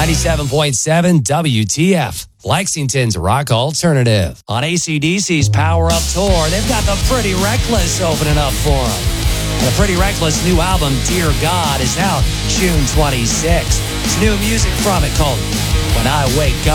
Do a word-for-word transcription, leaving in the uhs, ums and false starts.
ninety-seven point seven W T F, Lexington's rock alternative. On A C D C's Power Up Tour, they've got the Pretty Reckless opening up for them. The Pretty Reckless new album, Dear God, is out June twenty-sixth. It's new music from it called When I Wake Up.